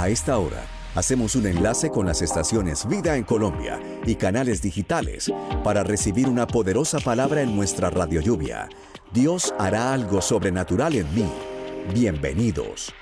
A esta hora, hacemos un enlace con las estaciones Vida en Colombia y canales digitales para recibir una poderosa palabra en nuestra radio lluvia. Dios hará algo sobrenatural en mí. Bienvenidos.